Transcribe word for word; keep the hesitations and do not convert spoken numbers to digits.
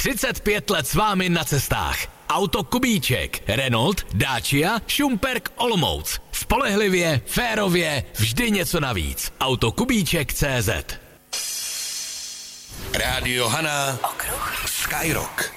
třicet pět let s vámi na cestách. Auto Kubíček, Renault, Dacia, Šumperk, Olomouc. Spolehlivě, férově, vždy něco navíc. Auto Kubíček tečka cé zet. Rádio Hana, Okruh, Skyrock.